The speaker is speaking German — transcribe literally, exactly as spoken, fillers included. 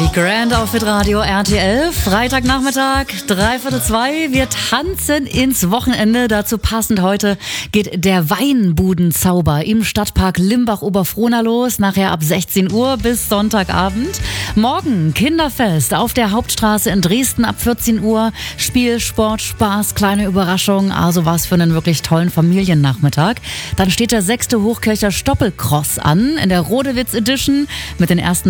Die Grand Outfit Radio R T L, Freitagnachmittag, dreiviertel zwei. Wir tanzen ins Wochenende. Dazu passend heute geht der Weinbudenzauber im Stadtpark Limbach-Oberfrohna los. Nachher ab sechzehn Uhr bis Sonntagabend. Morgen Kinderfest auf der Hauptstraße in Dresden ab vierzehn Uhr. Spiel, Sport, Spaß, kleine Überraschung. Also was für einen wirklich tollen Familiennachmittag. Dann steht der sechste Hochkircher Stoppelcross an in der Rodewitz Edition mit den ersten